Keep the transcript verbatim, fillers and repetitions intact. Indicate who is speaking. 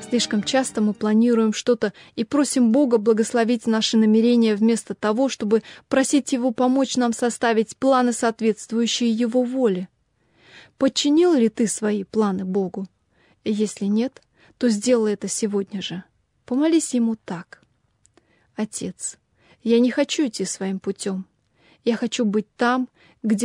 Speaker 1: Слишком часто мы планируем что-то и просим Бога благословить наши намерения вместо того, чтобы просить Его помочь нам составить планы, соответствующие Его воле. Подчинил ли ты свои планы Богу? И если нет, то сделай это сегодня же. Помолись Ему так. Отец, я не хочу идти своим путем. Я хочу быть там, где